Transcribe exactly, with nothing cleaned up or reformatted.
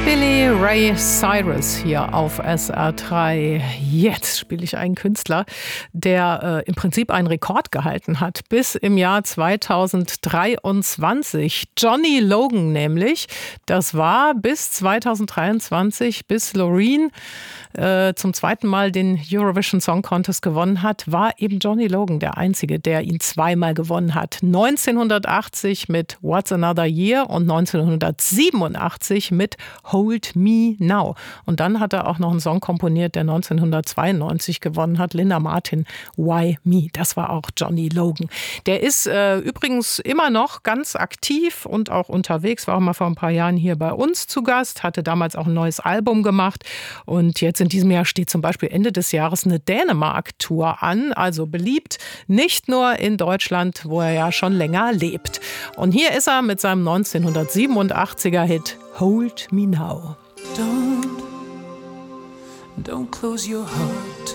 Billy Ray Cyrus hier auf S R drei. Jetzt spiele ich einen Künstler, der äh, im Prinzip einen Rekord gehalten hat, bis im Jahr zweitausenddreiundzwanzig. Johnny Logan nämlich, das war bis zweitausenddreiundzwanzig, bis Loreen äh, zum zweiten Mal den Eurovision Song Contest gewonnen hat, war eben Johnny Logan der Einzige, der ihn zweimal gewonnen hat. neunzehnhundertachtzig mit What's Another Year und neunzehnhundertsiebenundachtzig mit Hold Me Now. Und dann hat er auch noch einen Song komponiert, der neunzehnhundertzweiundneunzig gewonnen hat, Linda Martin, Why Me. Das war auch Johnny Logan. Der ist äh, übrigens immer noch ganz aktiv und auch unterwegs, war auch mal vor ein paar Jahren hier bei uns zu Gast, hatte damals auch ein neues Album gemacht und jetzt in diesem Jahr steht zum Beispiel Ende des Jahres eine Dänemark-Tour an, also beliebt, nicht nur in Deutschland, wo er ja schon länger lebt. Und hier ist er mit seinem neunzehnhundertsiebenundachtziger Hit Hold Me Now. Don't, don't close your heart